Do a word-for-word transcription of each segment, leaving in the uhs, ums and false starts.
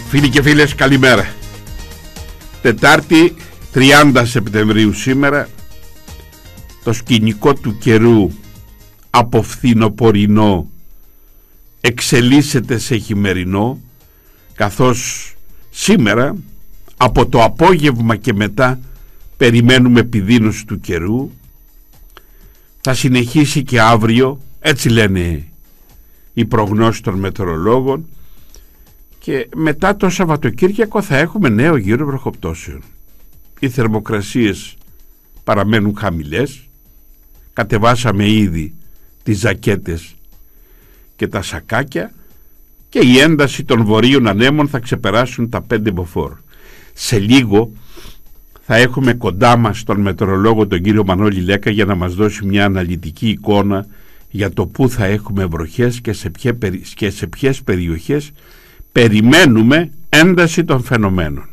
Φίλοι και φίλες, καλημέρα. Τετάρτη τριάντα Σεπτεμβρίου σήμερα. Το σκηνικό του καιρού από φθινοπορεινό εξελίσσεται σε χειμερινό, καθώς σήμερα από το απόγευμα και μετά περιμένουμε επιδείνωση του καιρού. Θα συνεχίσει και αύριο, έτσι λένε οι προγνώσεις των μετεωρολόγων, και μετά το Σαββατοκύριακο θα έχουμε νέο γύρο βροχοπτώσεων. Οι θερμοκρασίες παραμένουν χαμηλές. Κατεβάσαμε ήδη τις ζακέτες και τα σακάκια και η ένταση των βορείων ανέμων θα ξεπεράσουν τα πέντε μποφόρ. Σε λίγο θα έχουμε κοντά μας τον μετεωρολόγο τον κύριο Μανώλη Λέκα για να μας δώσει μια αναλυτική εικόνα για το πού θα έχουμε βροχές και σε, ποιε, και σε ποιες περιοχές περιμένουμε ένταση των φαινομένων.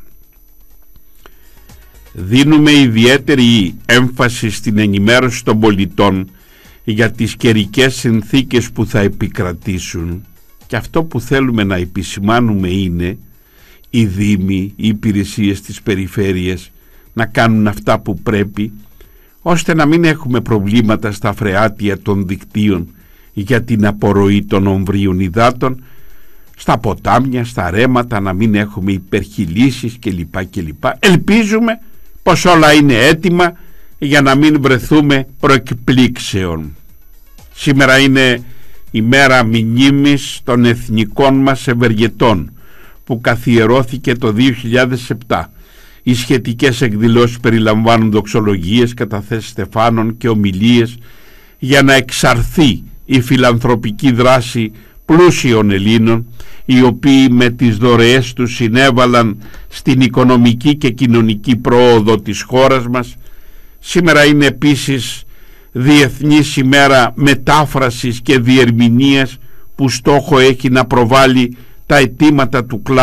Δίνουμε ιδιαίτερη έμφαση στην ενημέρωση των πολιτών για τις καιρικές συνθήκες που θα επικρατήσουν, και αυτό που θέλουμε να επισημάνουμε είναι οι δήμοι, οι υπηρεσίες της περιφέρειας να κάνουν αυτά που πρέπει, ώστε να μην έχουμε προβλήματα στα φρεάτια των δικτύων για την απορροή των ομβρίων υδάτων, στα ποτάμια, στα ρέματα, να μην έχουμε υπερχειλήσεις κλπ. κλπ. Ελπίζουμε πως όλα είναι έτοιμα για να μην βρεθούμε προεκπλήξεων. Σήμερα είναι η μέρα μνήμης των εθνικών μας ευεργετών που καθιερώθηκε το δύο χιλιάδες επτά. Οι σχετικές εκδηλώσεις περιλαμβάνουν δοξολογίες, καταθέσεις στεφάνων και ομιλίες για να εξαρθεί η φιλανθρωπική δράση πλούσιων Ελλήνων, οι οποίοι με τις δωρεές τους συνέβαλαν στην οικονομική και κοινωνική πρόοδο της χώρας μας. Σήμερα είναι επίσης Διεθνής ημέρα μετάφρασης και διερμηνίας, που στόχο έχει να προβάλλει τα αιτήματα του κλάδου